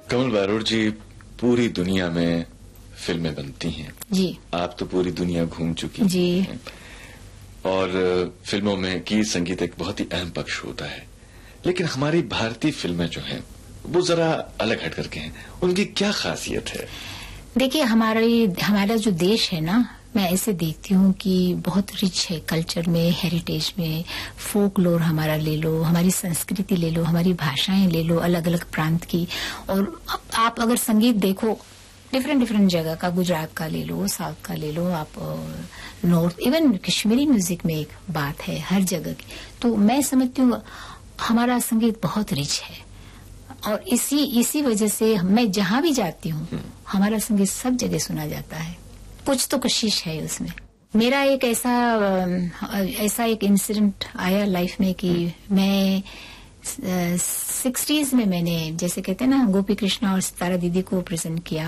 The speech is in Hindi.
कमल बारोड़ जी, पूरी दुनिया में फिल्में बनती हैं जी। आप तो पूरी दुनिया घूम चुकी जी हैं और फिल्मों में गीत संगीत एक बहुत ही अहम पक्ष होता है, लेकिन हमारी भारतीय फिल्में जो हैं वो जरा अलग हट करके हैं। उनकी क्या खासियत है? देखिए, हमारा जो देश है ना, मैं ऐसे देखती हूँ कि बहुत रिच है कल्चर में, हेरिटेज में। फोक लोर हमारा ले लो, हमारी संस्कृति ले लो, हमारी भाषाएं ले लो, अलग अलग प्रांत की। और आप अगर संगीत देखो डिफरेंट जगह का, गुजरात का ले लो, साउथ का ले लो, आप नॉर्थ, इवन कश्मीरी म्यूजिक में एक बात है हर जगह की। तो मैं समझती हूँ हमारा संगीत बहुत रिच है और इसी वजह से मैं जहां भी जाती हूँ हमारा संगीत सब जगह सुना जाता है। कुछ तो कशिश है उसमें। मेरा एक ऐसा एक इंसिडेंट आया लाइफ में कि मैं 60s में मैंने, जैसे कहते हैं ना, गोपी कृष्णा और सितारा दीदी को प्रेजेंट किया।